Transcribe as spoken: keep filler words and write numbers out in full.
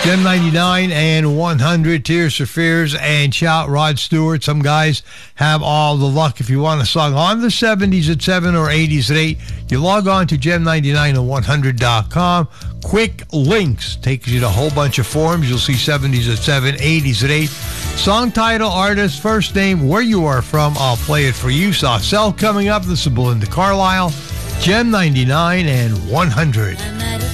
Gem ninety-nine and one hundred, Tears for Fears and Shout, Rod Stewart. Some guys have all the luck. If you want a song on the seventies at seven or eighties at eight, you log on to gem ninety-nine and one hundred dot com. Quick links takes you to a whole bunch of forums. You'll see seventies at seven, eighties at eight. Song title, artist, first name, where you are from. I'll play it for you. Saucelle coming up. This is Belinda Carlisle. Gem ninety-nine and one hundred.